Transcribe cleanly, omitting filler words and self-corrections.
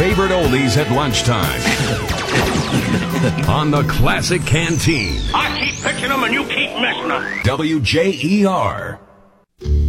favorite oldies at lunchtime. On the Classic Canteen. I keep pitching them and you keep missing them. WJER.